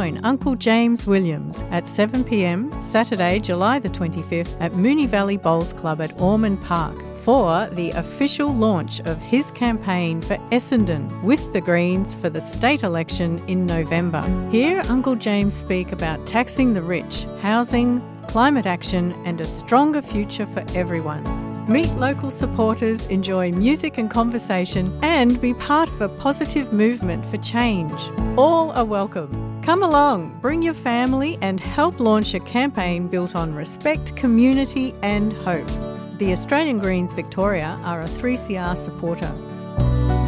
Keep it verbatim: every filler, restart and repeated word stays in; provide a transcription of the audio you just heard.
join Uncle James Williams at seven p m Saturday, July the twenty-fifth at Moonee Valley Bowls Club at Ormond Park for the official launch of his campaign for Essendon with the Greens for the state election in November. Hear Uncle James speak about taxing the rich, housing, climate action and a stronger future for everyone. Meet local supporters, enjoy music and conversation, and be part of a positive movement for change. All are welcome. Come along, bring your family and help launch a campaign built on respect, community and hope. The Australian Greens Victoria are a three C R supporter.